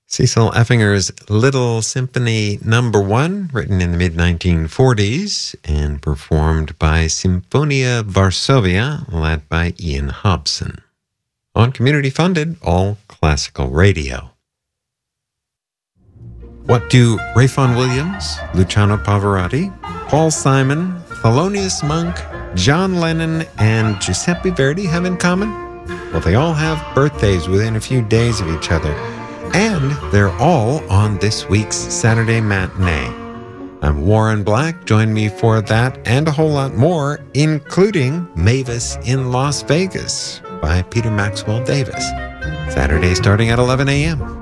Cecil Effinger's Little Symphony No. 1, written in the mid-1940s and performed by Symphonia Varsovia, led by Ian Hobson. On community-funded, all-classical radio. What do Rayfon Williams, Luciano Pavarotti, Paul Simon, Thelonious Monk, John Lennon, and Giuseppe Verdi have in common? Well, they all have birthdays within a few days of each other. And they're all on this week's Saturday Matinee. I'm Warren Black. Join me for that and a whole lot more, including Mavis in Las Vegas by Peter Maxwell Davis. Saturday starting at 11 a.m.